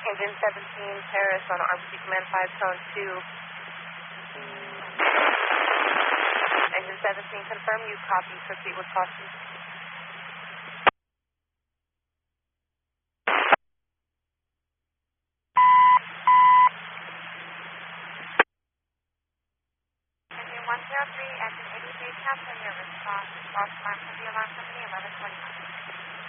Engine 17, Paris on RPC Command 5, tone 2. Engine 17, confirm you copy. Proceed with caution. Engine 103, engine 83, captain, your response. Lost alarm from the alarm company, 1121.